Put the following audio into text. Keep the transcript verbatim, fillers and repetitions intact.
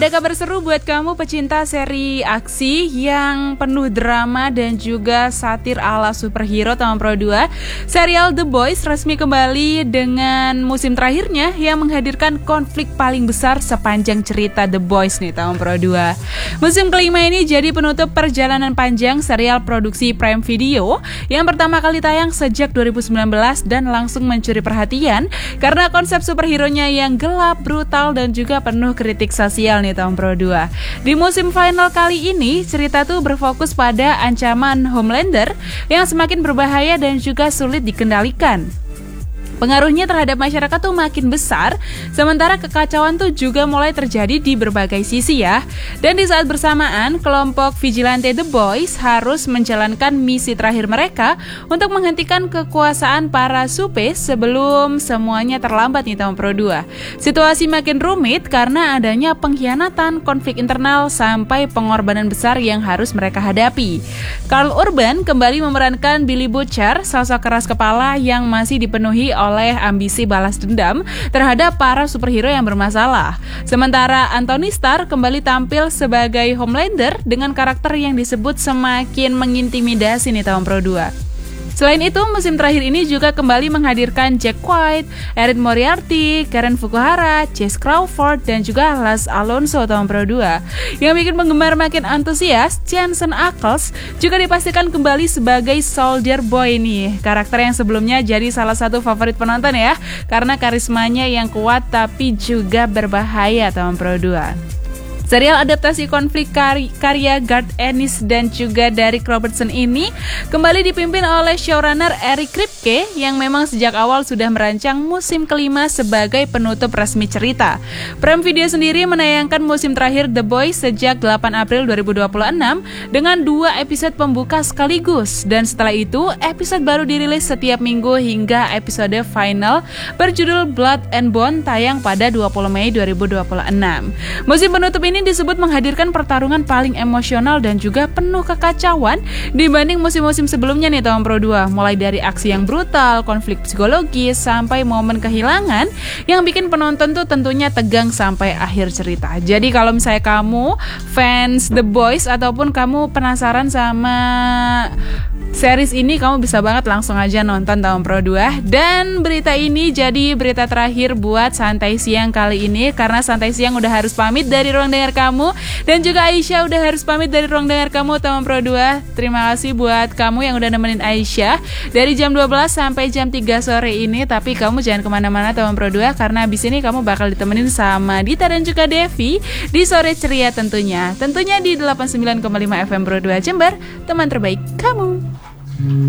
Ada kabar seru buat kamu pecinta seri aksi yang penuh drama dan juga satir ala superhero tahun Pro dua. Serial The Boys resmi kembali dengan musim terakhirnya yang menghadirkan konflik paling besar sepanjang cerita The Boys nih tahun Pro dua. Musim kelima ini jadi penutup perjalanan panjang serial produksi Prime Video yang pertama kali tayang sejak dua ribu sembilan belas dan langsung mencuri perhatian karena konsep superhero-nya yang gelap, brutal dan juga penuh kritik sosial nih tahun Pro dua. Di musim final kali ini, cerita tuh berfokus pada ancaman Homelander yang semakin berbahaya dan juga sulit dikendalikan. Pengaruhnya terhadap masyarakat tuh makin besar, sementara kekacauan tuh juga mulai terjadi di berbagai sisi ya. Dan di saat bersamaan, kelompok vigilante The Boys harus menjalankan misi terakhir mereka untuk menghentikan kekuasaan para supe sebelum semuanya terlambat nih tahun Pro dua. Situasi makin rumit karena adanya pengkhianatan, konflik internal, sampai pengorbanan besar yang harus mereka hadapi. Karl Urban kembali memerankan Billy Butcher, sosok keras kepala yang masih dipenuhi oleh oleh ambisi balas dendam terhadap para superhero yang bermasalah. Sementara Anthony Starr kembali tampil sebagai Homelander dengan karakter yang disebut semakin mengintimidasi nih tahun Pro dua. Selain itu, musim terakhir ini juga kembali menghadirkan Jack White, Erin Moriarty, Karen Fukuhara, Chase Crawford, dan juga Lars Alonso tahun Pro dua. Yang bikin penggemar makin antusias, Jensen Ackles juga dipastikan kembali sebagai Soldier Boy nih. Karakter yang sebelumnya jadi salah satu favorit penonton ya, karena karismanya yang kuat tapi juga berbahaya tahun Pro dua. Serial adaptasi konflik kar- karya Garth Ennis dan juga Darick Robertson ini kembali dipimpin oleh showrunner Eric Kripke yang memang sejak awal sudah merancang musim kelima sebagai penutup resmi cerita. Prime Video sendiri menayangkan musim terakhir The Boys sejak delapan April dua ribu dua puluh enam dengan dua episode pembuka sekaligus, dan setelah itu episode baru dirilis setiap minggu hingga episode final berjudul Blood and Bone tayang pada dua puluh Mei dua ribu dua puluh enam. Musim penutup ini disebut menghadirkan pertarungan paling emosional dan juga penuh kekacauan dibanding musim-musim sebelumnya nih tahun Pro dua, mulai dari aksi yang brutal, konflik psikologis, sampai momen kehilangan yang bikin penonton tuh tentunya tegang sampai akhir cerita. Jadi kalau misalnya kamu fans The Boys ataupun kamu penasaran sama series ini, kamu bisa banget langsung aja nonton tahun Pro dua. Dan berita ini jadi berita terakhir buat Santai Siang kali ini, karena Santai Siang udah harus pamit dari ruang dengar kamu, dan juga Aisyah udah harus pamit dari ruang dengar kamu tahun Pro dua. Terima kasih buat kamu yang udah nemenin Aisyah dari jam dua belas sampai jam tiga sore ini. Tapi kamu jangan kemana-mana tahun Pro dua, karena abis ini kamu bakal ditemenin sama Dita dan juga Devi di Sore Ceria tentunya. Tentunya di delapan puluh sembilan koma lima F M Pro dua Jember, teman terbaik kamu.